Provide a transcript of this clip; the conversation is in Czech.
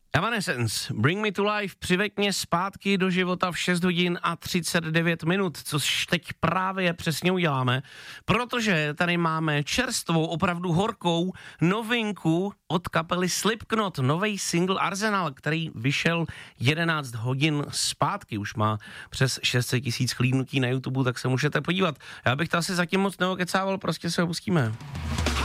Evanescence, Bring Me to Life, přiveď mě zpátky do života v 6 hodin a 39 minut, což teď právě přesně uděláme, protože tady máme čerstvou, opravdu horkou novinku od kapely Slipknot, nový single Arsenal, který vyšel 11 hodin zpátky, už má přes 600 000 chlídnutí na YouTube, tak se můžete podívat. Já bych to asi zatím moc neokecával, prostě se ho pustíme.